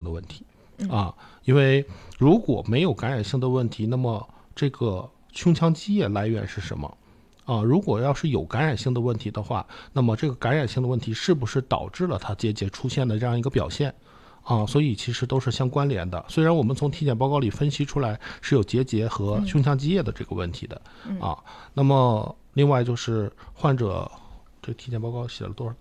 的问题啊，因为如果没有感染性的问题，那么这个胸腔积液来源是什么啊？如果要是有感染性的问题的话，那么这个感染性的问题是不是导致了它结节出现的这样一个表现啊？所以其实都是相关联的。虽然我们从体检报告里分析出来是有结节和胸腔积液的这个问题的啊，那么另外就是患者这体检报告写了多少